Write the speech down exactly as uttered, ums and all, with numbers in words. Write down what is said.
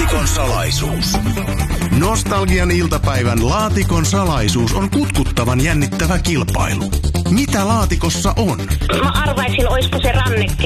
Laatikon salaisuus. Nostalgian iltapäivän Laatikon salaisuus on kutkuttavan jännittävä kilpailu. Mitä laatikossa on? Mä arvaisin, olisiko se ranneke.